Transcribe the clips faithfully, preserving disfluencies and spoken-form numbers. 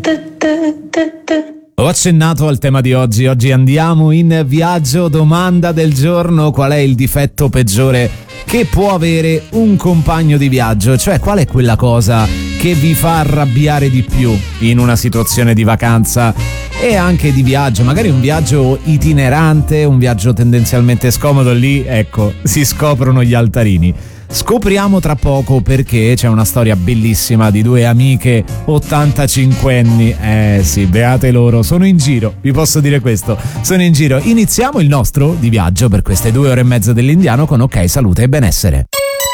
Ho accennato al tema di oggi, oggi andiamo in viaggio. Domanda del giorno: qual è il difetto peggiore che può avere un compagno di viaggio? Cioè, qual è quella cosa che vi fa arrabbiare di più in una situazione di vacanza e anche di viaggio, magari un viaggio itinerante, un viaggio tendenzialmente scomodo? Lì, ecco, si scoprono gli altarini. Scopriamo tra poco, perché c'è una storia bellissima di due amiche ottantacinquenni. Eh sì, beate loro, sono in giro, vi posso dire questo, sono in giro. Iniziamo il nostro di viaggio per queste due ore e mezza dell'Indiano con Ok Salute e Benessere.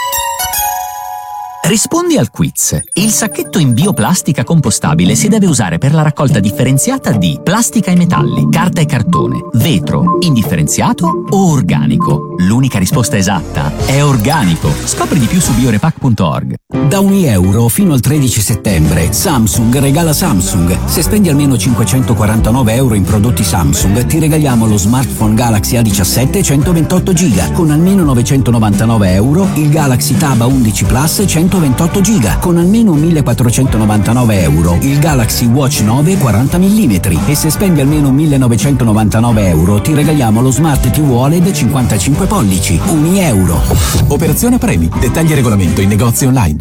Rispondi al quiz. Il sacchetto in bioplastica compostabile si deve usare per la raccolta differenziata di plastica e metalli, carta e cartone, vetro, indifferenziato o organico. L'unica risposta esatta è organico. Scopri di più su biorepack punto org. Da un euro fino al tredici settembre Samsung regala Samsung. Se spendi almeno cinquecentoquarantanove euro in prodotti Samsung ti regaliamo lo smartphone Galaxy A diciassette centoventotto giga. Con almeno novecentonovantanove euro il Galaxy Tab A undici Plus centoventotto giga. Con almeno millequattrocentonovantanove euro il Galaxy Watch nove quaranta millimetri. E se spendi almeno millenovecentonovantanove euro ti regaliamo lo Smart T V O L E D cinquantacinque pollici. Un euro. Operazione premi. Dettagli e regolamento in negozi online.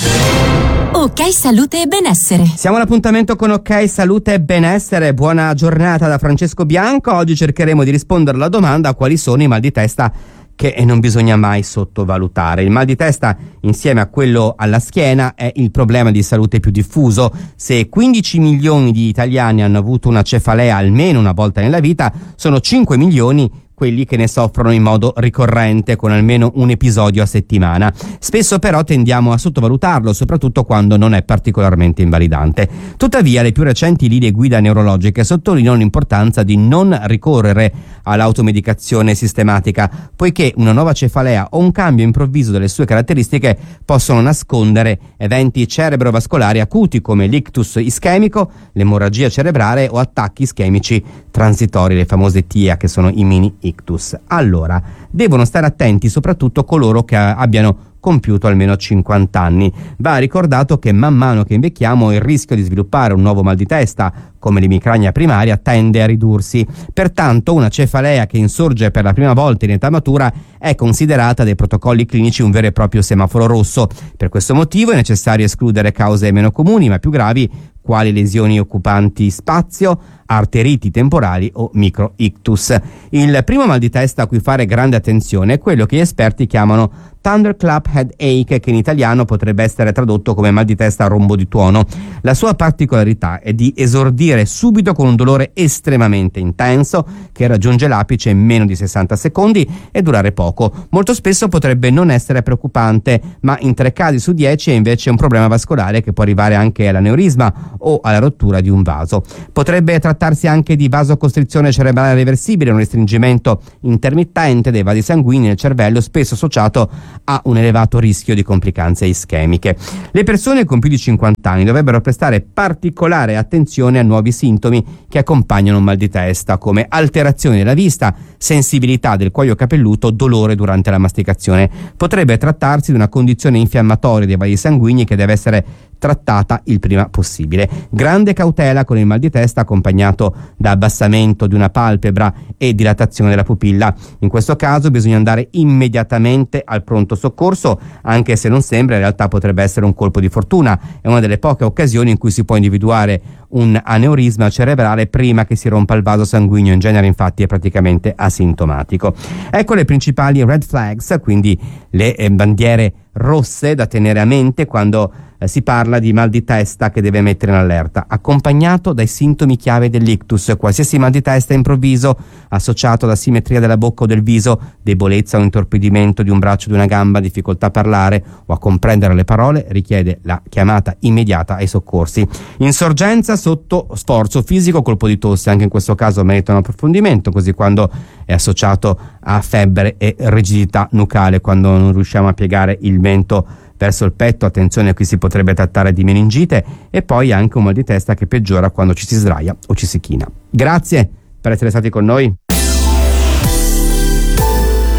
Ok Salute e Benessere. Siamo all'appuntamento con Ok Salute e Benessere. Buona giornata da Francesco Bianco. Oggi cercheremo di rispondere alla domanda: quali sono i mal di testa che non bisogna mai sottovalutare. Il mal di testa, insieme a quello alla schiena, è il problema di salute più diffuso. Se quindici milioni di italiani hanno avuto una cefalea almeno una volta nella vita, sono cinque milioni quelli che ne soffrono in modo ricorrente, con almeno un episodio a settimana. Spesso però tendiamo a sottovalutarlo, soprattutto quando non è particolarmente invalidante. Tuttavia, le più recenti linee guida neurologiche sottolineano l'importanza di non ricorrere all'automedicazione sistematica, poiché una nuova cefalea o un cambio improvviso delle sue caratteristiche possono nascondere eventi cerebrovascolari acuti come l'ictus ischemico, l'emorragia cerebrale o attacchi ischemici transitori, le famose T I A, che sono i mini ictus. Allora, devono stare attenti soprattutto coloro che abbiano compiuto almeno cinquanta anni. Va ricordato che man mano che invecchiamo il rischio di sviluppare un nuovo mal di testa, come l'emicrania primaria, tende a ridursi. Pertanto una cefalea che insorge per la prima volta in età matura è considerata dai protocolli clinici un vero e proprio semaforo rosso. Per questo motivo è necessario escludere cause meno comuni ma più gravi, quali lesioni occupanti spazio, arteriti temporali o microictus. Il primo mal di testa a cui fare grande attenzione è quello che gli esperti chiamano thunderclap headache, che in italiano potrebbe essere tradotto come mal di testa a rombo di tuono. La sua particolarità è di esordire subito con un dolore estremamente intenso che raggiunge l'apice in meno di sessanta secondi e durare poco. Molto spesso potrebbe non essere preoccupante, ma in tre casi su dieci è invece un problema vascolare che può arrivare anche all'aneurisma o alla rottura di un vaso. Potrebbe trattarsi anche di vasocostrizione cerebrale reversibile, un restringimento intermittente dei vasi sanguigni nel cervello, spesso associato a un elevato rischio di complicanze ischemiche. Le persone con più di cinquanta anni dovrebbero prestare particolare attenzione a nuovi sintomi che accompagnano un mal di testa, come alterazioni della vista, sensibilità del cuoio capelluto, dolore durante la masticazione. Potrebbe trattarsi di una condizione infiammatoria dei vasi sanguigni che deve essere trattata il prima possibile. Grande cautela con il mal di testa accompagnato da abbassamento di una palpebra e dilatazione della pupilla. In questo caso bisogna andare immediatamente al pronto soccorso, anche se non sembra, in realtà potrebbe essere un colpo di fortuna. È una delle poche occasioni in cui si può individuare un aneurisma cerebrale prima che si rompa il vaso sanguigno. In genere infatti è praticamente asintomatico. Ecco le principali red flags, quindi le eh, bandiere rosse da tenere a mente quando eh, si parla di mal di testa che deve mettere in allerta, accompagnato dai sintomi chiave dell'ictus. Qualsiasi mal di testa improvviso associato ad asimmetria della bocca o del viso, debolezza o intorpidimento di un braccio o di una gamba, difficoltà a parlare o a comprendere le parole, richiede la chiamata immediata ai soccorsi. Insorgenza sotto sforzo fisico, colpo di tosse, anche in questo caso merita un approfondimento, così quando è associato a febbre e rigidità nucale, quando non riusciamo a piegare il mento verso il petto, attenzione, qui si potrebbe trattare di meningite. E poi anche un mal di testa che peggiora quando ci si sdraia o ci si china. Grazie per essere stati con noi.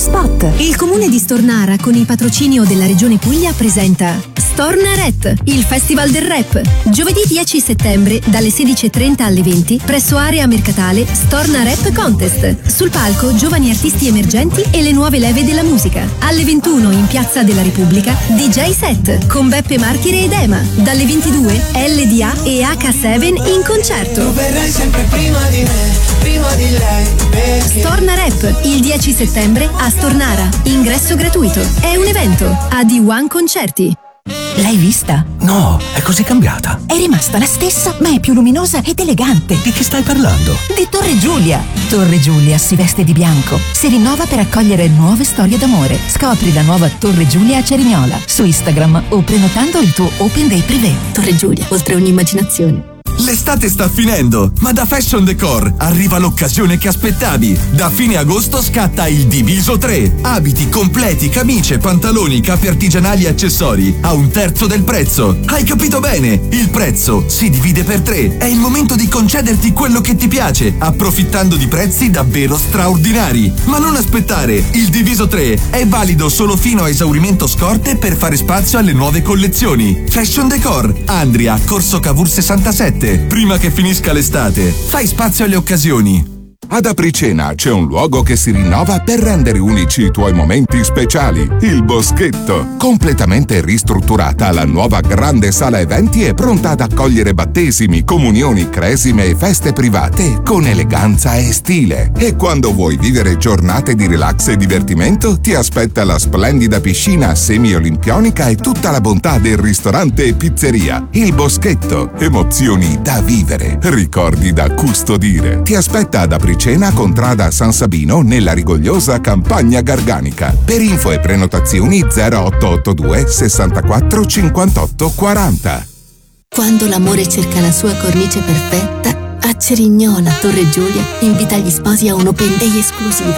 spot. Il comune di Stornara, con il patrocinio della Regione Puglia, presenta Stornaret, il festival del rap. Giovedì dieci settembre dalle sedici e trenta alle venti presso area mercatale Storna Rap Contest. Sul palco giovani artisti emergenti e le nuove leve della musica. Alle ventuno in Piazza della Repubblica D J set con Beppe Marchire ed Ema. Dalle ventidue L D A e H sette in concerto. Tu verrai sempre prima di me, prima di lei. Perché... Storna Rap il dieci settembre a Stornara. Ingresso gratuito. È un evento a D uno Concerti. L'hai vista? No, è così cambiata. È rimasta la stessa, ma è più luminosa ed elegante. Di chi stai parlando? Di Torre Giulia. Torre Giulia si veste di bianco, si rinnova per accogliere nuove storie d'amore. Scopri la nuova Torre Giulia a Cerignola su Instagram o prenotando il tuo Open Day Privé. Torre Giulia, oltre ogni immaginazione. L'estate sta finendo, ma da Fashion Decor arriva l'occasione che aspettavi. Da fine agosto scatta il Diviso tre. Abiti, completi, camicie, pantaloni, capi artigianali e accessori a un terzo del prezzo. Hai capito bene? Il prezzo si divide per tre. È il momento di concederti quello che ti piace, approfittando di prezzi davvero straordinari. Ma non aspettare, il Diviso tre è valido solo fino a esaurimento scorte per fare spazio alle nuove collezioni. Fashion Decor, Andria, Corso Cavour sessantasette. Prima che finisca l'estate, fai spazio alle occasioni. Ad Apricena c'è un luogo che si rinnova per rendere unici i tuoi momenti speciali. Il Boschetto. Completamente ristrutturata, la nuova grande sala eventi è pronta ad accogliere battesimi, comunioni, cresime e feste private con eleganza e stile. E quando vuoi vivere giornate di relax e divertimento, ti aspetta la splendida piscina semi-olimpionica e tutta la bontà del ristorante e pizzeria. Il Boschetto. Emozioni da vivere. Ricordi da custodire. Ti aspetta ad Apricena, contrada San Sabino, nella rigogliosa Campagna Garganica. Per info e prenotazioni zero otto otto due sessantaquattro cinquantotto quaranta. Quando l'amore cerca la sua cornice perfetta, a Cerignola Torre Giulia invita gli sposi a un Open Day esclusivo.